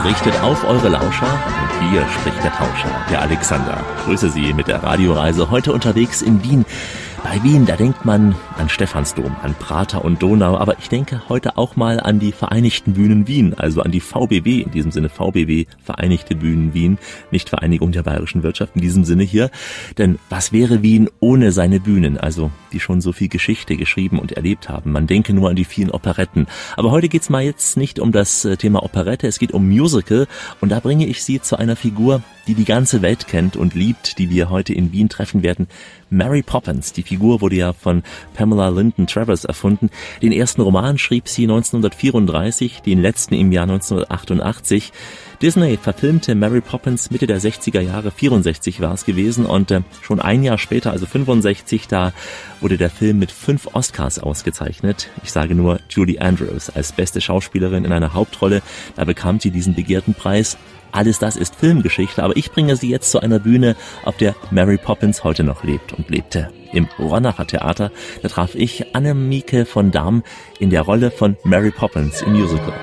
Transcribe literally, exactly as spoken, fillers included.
richtet auf eure Lauscher und hier spricht der Tauscher, der Alexander. Grüße Sie mit der Radioreise, heute unterwegs in Wien. Bei Wien, da denkt man an Stephansdom, an Prater und Donau, aber ich denke heute auch mal an die Vereinigten Bühnen Wien, also an die V B W, in diesem Sinne V B W, Vereinigte Bühnen Wien, nicht Vereinigung der bayerischen Wirtschaft, in diesem Sinne hier. Denn was wäre Wien ohne seine Bühnen, also die schon so viel Geschichte geschrieben und erlebt haben? Man denke nur an die vielen Operetten. Aber heute geht's mal jetzt nicht um das Thema Operette, es geht um Musical und da bringe ich Sie zu einer Figur, die die ganze Welt kennt und liebt, die wir heute in Wien treffen werden. Mary Poppins. Die Figur wurde ja von Pamela Lyndon Travers erfunden. Den ersten Roman schrieb sie neunzehnhundertvierunddreißig, den letzten im Jahr neunzehnhundertachtundachtzig. Disney verfilmte Mary Poppins Mitte der sechziger Jahre, vierundsechzig war es gewesen und äh, schon ein Jahr später, also fünfundsechzig, da wurde der Film mit fünf Oscars ausgezeichnet. Ich sage nur Julie Andrews als beste Schauspielerin in einer Hauptrolle, da bekam sie diesen begehrten Preis. Alles das ist Filmgeschichte, aber ich bringe Sie jetzt zu einer Bühne, auf der Mary Poppins heute noch lebt und lebte. Im Ronacher Theater, da traf ich Annemieke von Damm in der Rolle von Mary Poppins im Musical.